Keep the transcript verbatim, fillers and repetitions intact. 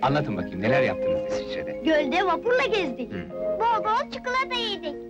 Anlatın bakayım, neler yaptınız İsviçre'de? Gölde vapurla gezdik. Hı. Bol bol çikolata yedik.